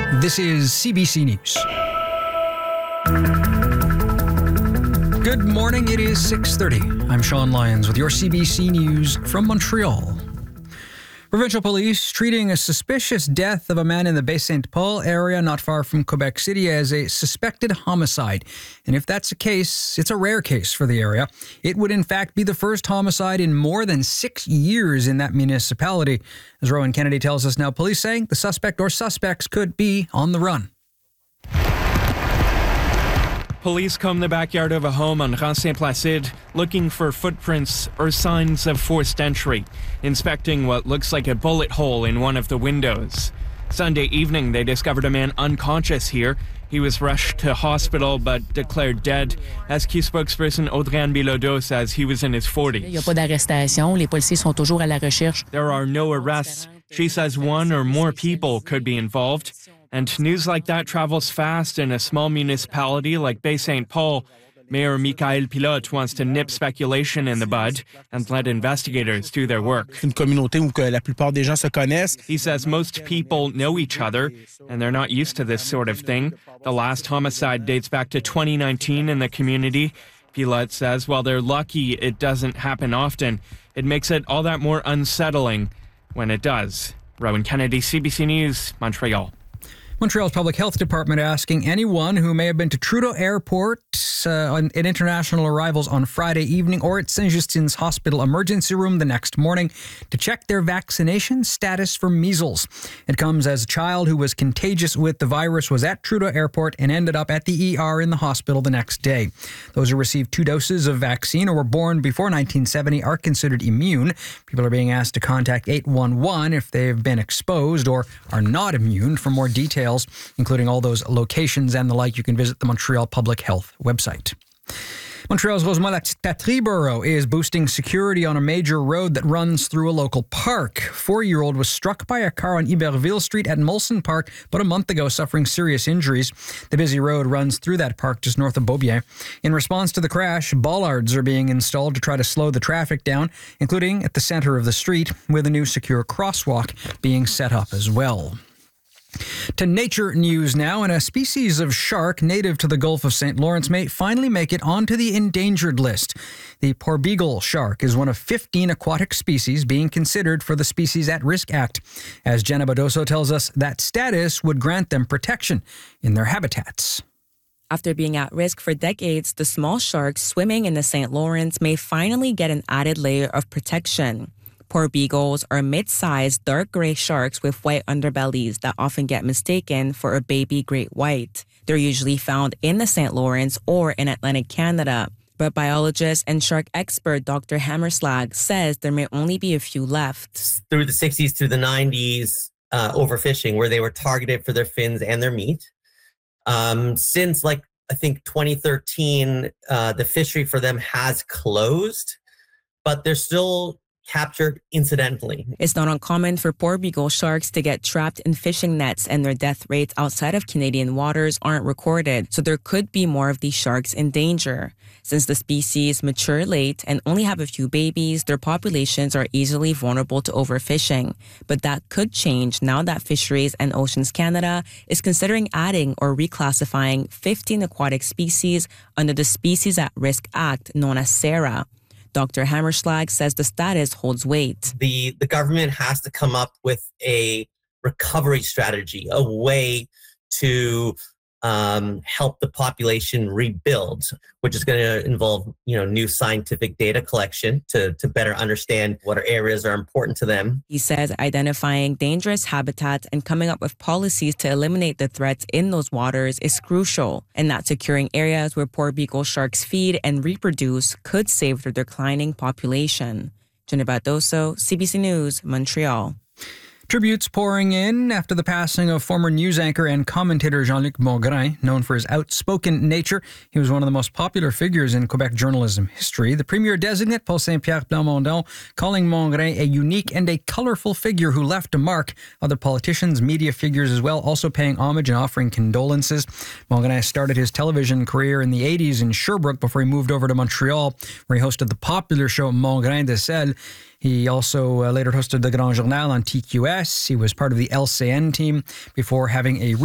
This is CBC News. Good morning, it is 6:30. I'm Sean Lyons with your CBC News from Montreal. Provincial police treating a suspicious death of a man in the Baie-Saint-Paul area not far from Quebec City as a suspected homicide. And if that's the case, it's a rare case for the area. It would in fact be the first homicide in more than 6 years in that municipality. As Rowan Kennedy tells us now, police saying the suspect or suspects could be on the run. Police comb the backyard of a home on Rue Saint-Placide looking for footprints or signs of forced entry, inspecting what looks like a bullet hole in one of the windows. Sunday evening, they discovered a man unconscious here. He was rushed to hospital but declared dead. SQ spokesperson Audrey-Anne Bilodeau says he was in his 40s. Il n'y a pas d'arrestation. Les policiers sont toujours à la recherche. There are no arrests. She says one or more people could be involved. And news like that travels fast in a small municipality like Baie-Saint-Paul. Mayor Michael Pilote wants to nip speculation in the bud and let investigators do their work. Une communauté où la plupart des gens se connaissent. He says most people know each other and they're not used to this sort of thing. The last homicide dates back to 2019 in the community. Pilote says while they're lucky it doesn't happen often, it makes it all that more unsettling when it does. Rowan Kennedy, CBC News, Montreal. Montreal's Public Health Department asking anyone who may have been to Trudeau Airport in international arrivals on Friday evening or at Saint-Justin's Hospital emergency room the next morning to check their vaccination status for measles. It comes as a child who was contagious with the virus was at Trudeau Airport and ended up at the ER in the hospital the next day. Those who received 2 doses of vaccine or were born before 1970 are considered immune. People are being asked to contact 811 if they've been exposed or are not immune. For more details, including all those locations and the like, you can visit the Montreal Public Health website. Montreal's Rosemont-la-Petite-Patrie borough is boosting security on a major road that runs through a local park. 4-year-old was struck by a car on Iberville Street at Molson Park about a month ago, suffering serious injuries. The busy road runs through that park just north of Beaubien. In response to the crash, bollards are being installed to try to slow the traffic down, including at the center of the street, with a new secure crosswalk being set up as well. To nature news now, and a species of shark native to the Gulf of St. Lawrence may finally make it onto the endangered list. The porbeagle shark is one of 15 aquatic species being considered for the Species at Risk Act. As Jenna Badoso tells us, that status would grant them protection in their habitats. After being at risk for decades, the small sharks swimming in the St. Lawrence may finally get an added layer of protection. Porbeagles are mid-sized dark gray sharks with white underbellies that often get mistaken for a baby great white. They're usually found in the St. Lawrence or in Atlantic Canada. But biologist and shark expert Dr. Hammerslag says there may only be a few left. Through the 60s through the 90s, overfishing, where they were targeted for their fins and their meat. Since I think 2013, the fishery for them has closed, but they're still captured incidentally. It's not uncommon for porbeagle sharks to get trapped in fishing nets, and their death rates outside of Canadian waters aren't recorded, so there could be more of these sharks in danger. Since the species mature late and only have a few babies, their populations are easily vulnerable to overfishing. But that could change now that Fisheries and Oceans Canada is considering adding or reclassifying 15 aquatic species under the Species at Risk Act, known as SARA. Dr. Hammerslag says the status holds weight. The government has to come up with a recovery strategy, a way to help the population rebuild, which is going to involve, new scientific data collection to better understand what areas are important to them. He says identifying dangerous habitats and coming up with policies to eliminate the threats in those waters is crucial, and that securing areas where porbeagle sharks feed and reproduce could save their declining population. Jenna Badoso, CBC News, Montreal. Tributes pouring in after the passing of former news anchor and commentator Jean-Luc Mongrain, known for his outspoken nature. He was one of the most popular figures in Quebec journalism history. The Premier-designate, Paul Saint-Pierre Plamondon, calling Mongrain a unique and a colorful figure who left a mark. Other politicians, media figures as well, also paying homage and offering condolences. Mongrain started his television career in the 80s in Sherbrooke before he moved over to Montreal, where he hosted the popular show Mongrain de Sel. He also later hosted the Grand Journal on TQS. He was part of the LCN team before having a